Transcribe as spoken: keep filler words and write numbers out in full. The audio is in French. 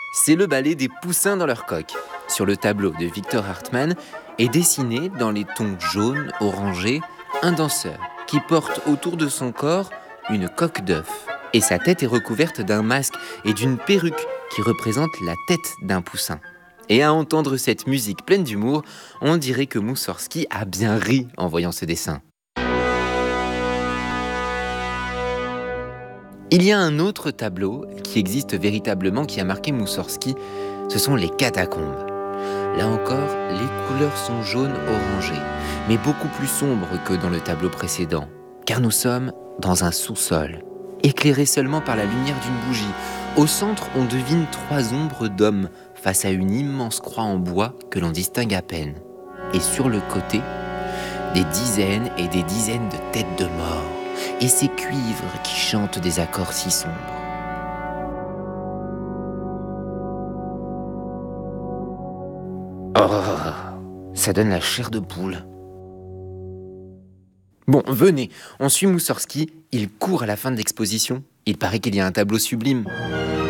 c'est le ballet des poussins dans leur coque. Sur le tableau de Victor Hartmann est dessiné dans les tons jaunes, orangés, un danseur qui porte autour de son corps une coque d'œuf. Et sa tête est recouverte d'un masque et d'une perruque qui représente la tête d'un poussin. Et à entendre cette musique pleine d'humour, on dirait que Moussorgsky a bien ri en voyant ce dessin. Il y a un autre tableau qui existe véritablement, qui a marqué Moussorgsky, ce sont les catacombes. Là encore, les couleurs sont jaune-orangé, mais beaucoup plus sombres que dans le tableau précédent, car nous sommes dans un sous-sol, éclairé seulement par la lumière d'une bougie. Au centre, on devine trois ombres d'hommes face à une immense croix en bois que l'on distingue à peine. Et sur le côté, des dizaines et des dizaines de têtes de mort, et ces cuivres qui chantent des accords si sombres. Oh, ça donne la chair de poule. Bon, venez, on suit Moussorgsky, il court à la fin de l'exposition. Il paraît qu'il y a un tableau sublime.